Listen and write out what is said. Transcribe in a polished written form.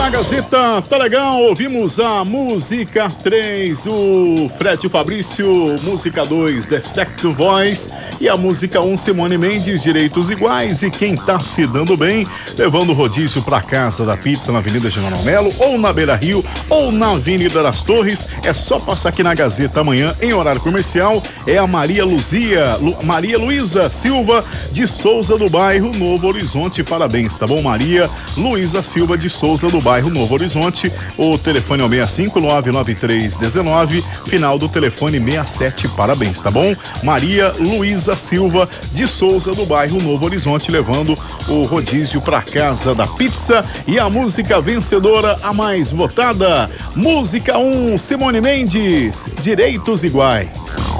na Gazeta, tá legal, ouvimos a música 3, o Fred Fabrício, música 2, The Second Voice, e a música 1, Simone Mendes, Direitos Iguais, e quem tá se dando bem, levando o rodízio pra Casa da Pizza na Avenida General Melo, ou na Beira Rio, ou na Avenida das Torres, é só passar aqui na Gazeta amanhã, em horário comercial, é a Maria Luísa Silva de Souza do bairro Novo Horizonte, parabéns, tá bom? Maria Luísa Silva de Souza do bairro Novo Horizonte, o telefone é o 6599319, final do telefone 67, parabéns, tá bom? Maria Luísa Silva de Souza do bairro Novo Horizonte, levando o rodízio pra Casa da Pizza. E a música vencedora, a mais votada, música 1, Simone Mendes, Direitos Iguais.